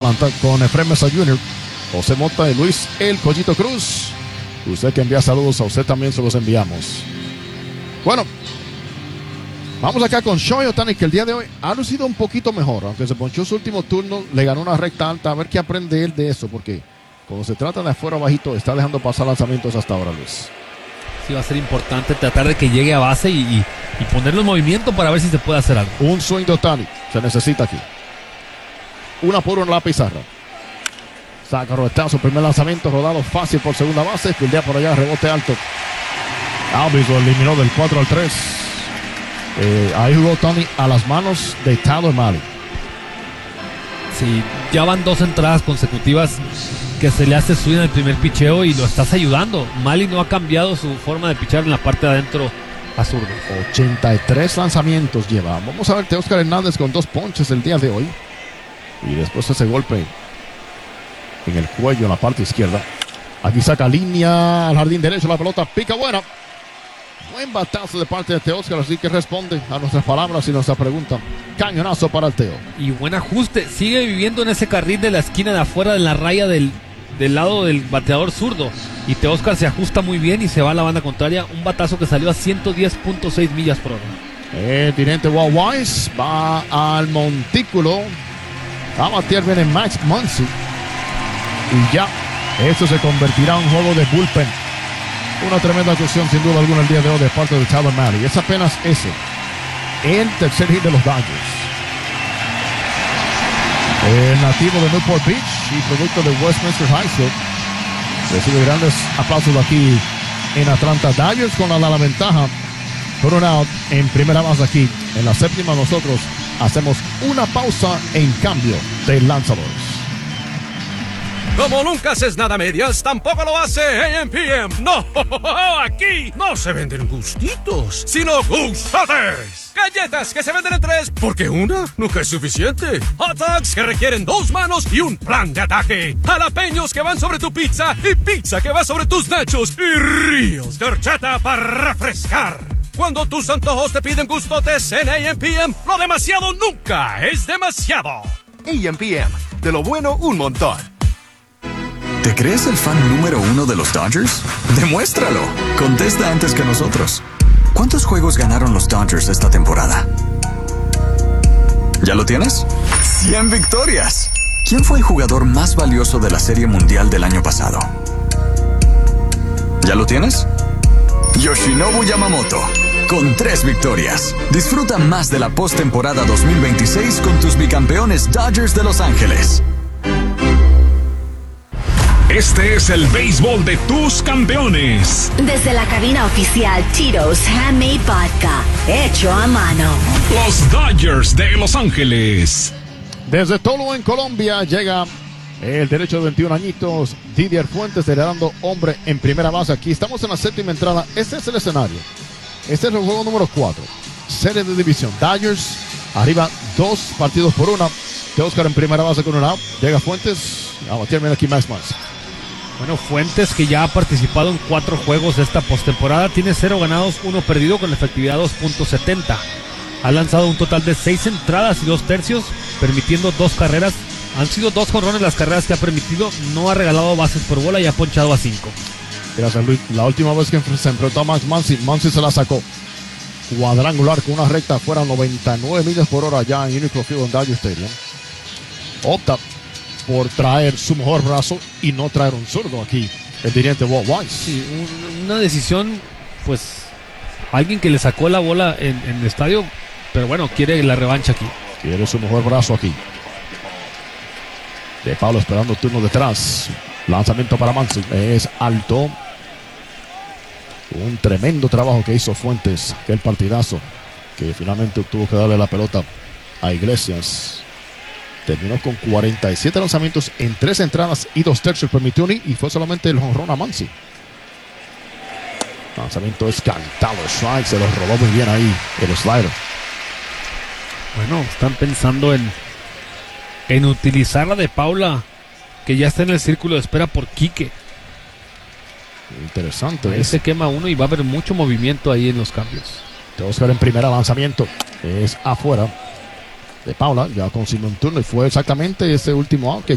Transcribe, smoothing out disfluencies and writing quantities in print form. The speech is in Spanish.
con Efraín Mesa Jr., José Mota y Luis El Pollito Cruz. Usted que envía saludos, a usted también se los enviamos. Bueno, vamos acá con Shohei Ohtani, que el día de hoy ha lucido un poquito mejor, aunque se ponchó su último turno, le ganó una recta alta. A ver qué aprende él de eso, porque cuando se trata de afuera bajito, está dejando pasar lanzamientos hasta ahora, Luis. Sí, va a ser importante tratar de que llegue a base y ponerlo en movimiento para ver si se puede hacer algo. Un swing de Ohtani se necesita aquí. 1-1 en la pizarra. Saca Robertazo, primer lanzamiento, rodado fácil por segunda base, fildea por allá, rebote alto. Alvis lo eliminó del 4-3. Ahí jugó Ohtani a las manos de Tyler Mahle. Sí, ya van 2 entradas consecutivas que se le hace swing en el primer picheo y lo estás ayudando. Mahle no ha cambiado su forma de pichar en la parte de adentro a zurdo. 83 lanzamientos lleva. Vamos a ver Teóscar Hernández con 2 ponches el día de hoy. Y después ese golpe en el cuello en la parte izquierda. Aquí saca línea al jardín derecho, la pelota pica buena. Buen batazo de parte de Teóscar, así que responde a nuestras palabras y nuestra pregunta. Cañonazo para el Teo. Y buen ajuste, sigue viviendo en ese carril de la esquina de afuera, en la raya del lado del bateador zurdo. Y Teóscar se ajusta muy bien y se va a la banda contraria. Un batazo que salió a 110.6 millas por hora. El dirigente Walt Weiss va al montículo. Va a batear bien en Max Muncy. Y ya, esto se convertirá en un juego de bullpen. Una tremenda actuación sin duda alguna el día de hoy de parte de Tyler Mahle. Y es apenas ese, el tercer hit de los Dodgers. El nativo de Newport Beach y producto de Westminster High School recibe grandes aplausos aquí en Atlanta. Dodgers con la ventaja por un out en primera base aquí. En la séptima nosotros hacemos una pausa en cambio de lanzadores. Como nunca haces nada a medias, tampoco lo hace AM/PM. No, aquí no se venden gustitos, sino gustotes. Galletas que se venden en 3, porque una nunca es suficiente. Hot dogs que requieren 2 manos y un plan de ataque. Jalapeños que van sobre tu pizza y pizza que va sobre tus nachos. Y ríos de horchata para refrescar. Cuando tus antojos te piden gustotes en AM/PM, lo demasiado nunca es demasiado. AM/PM, de lo bueno un montón. ¿Te crees el fan número 1 de los Dodgers? ¡Demuéstralo! Contesta antes que nosotros. ¿Cuántos juegos ganaron los Dodgers esta temporada? ¿Ya lo tienes? 100 victorias. ¿Quién fue el jugador más valioso de la Serie Mundial del año pasado? ¿Ya lo tienes? Yoshinobu Yamamoto, con 3 victorias. Disfruta más de la postemporada 2026 con tus bicampeones Dodgers de Los Ángeles. Este es el béisbol de tus campeones. Desde la cabina oficial Tito's Handmade Vodka, hecho a mano. Los Dodgers de Los Ángeles. Desde Tolo, en Colombia, llega el derecho de 21 añitos, Didier Fuentes, heredando hombre en primera base. Aquí estamos en la séptima entrada. Este es el escenario. Este es el juego número 4. Serie de división. Dodgers arriba 2 partidos por 1. Teóscar en primera base con un out. Llega Fuentes. A batir aquí Max Muncy. Bueno, Fuentes, que ya ha participado en 4 juegos de esta postemporada, tiene 0 ganados, 1 perdido con efectividad 2.70. Ha lanzado un total de 6 entradas y 2 tercios, permitiendo 2 carreras. Han sido 2 jonrones las carreras que ha permitido. No ha regalado bases por bola y ha ponchado a 5. Gracias, Luis. La última vez que se enfrentó a Max Muncy, Muncy se la sacó. Cuadrangular con una recta fuera 99 millas por hora ya en Unicro Field en Dodger Stadium. Opta por traer su mejor brazo y no traer un zurdo aquí, el dirigente Walt Weiss. Sí, una decisión, pues, alguien que le sacó la bola en el estadio, pero bueno, quiere la revancha aquí. Quiere su mejor brazo aquí. De Pablo esperando turno detrás. Lanzamiento para Muncy. Es alto. Un tremendo trabajo que hizo Fuentes. Aquel partidazo que finalmente tuvo que darle la pelota a Iglesias. Terminó con 47 lanzamientos en 3 entradas y 2 tercios. Permitió y fue solamente el jonrón a Muncy. Lanzamiento es cantado. Strike, se lo robó muy bien ahí el slider. Bueno, están pensando en utilizar la de Paula, que ya está en el círculo de espera por Quique. Interesante. Ahí se quema uno y va a haber mucho movimiento ahí en los cambios. Teóscar en primera, lanzamiento es afuera de Paula, ya consiguió un turno y fue exactamente ese último out que